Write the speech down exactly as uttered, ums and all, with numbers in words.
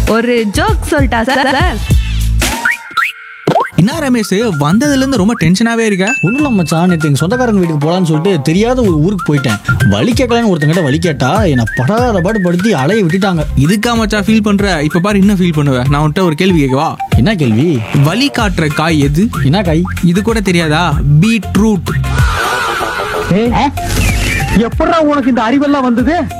ஒரு ஜோக் சொல்லிட்டா சார்? என்ன ரமேஷ், வந்ததுல இருந்து ரொம்ப டென்ஷனாவே இருக்க? ஒன்றும் இல்லை மச்சான், நேற்று எங்கள் சொந்தக்காரங்க வீட்டுக்கு போகலான்னு சொல்லிட்டு தெரியாத ஒரு ஊருக்கு போயிட்டேன். வழி கேட்கலான்னு ஒருத்தங்கிட்ட வழி கேட்டா என்னை படாத பாடு படுத்தி அலைய விட்டுட்டாங்க. இதுக்கா மச்சான் ஃபீல் பண்ற? இப்ப பாரு இன்னும் ஃபீல் பண்ணுவேன். நான் உன்கிட்ட ஒரு கேள்வி கேட்கவா? என்ன கேள்வி? வழி காட்டுற காய் எது? என்ன காய்? இது கூட தெரியாதா? பீட்ரூட். எப்படா உனக்கு இந்த அறிவெல்லாம் வந்தது?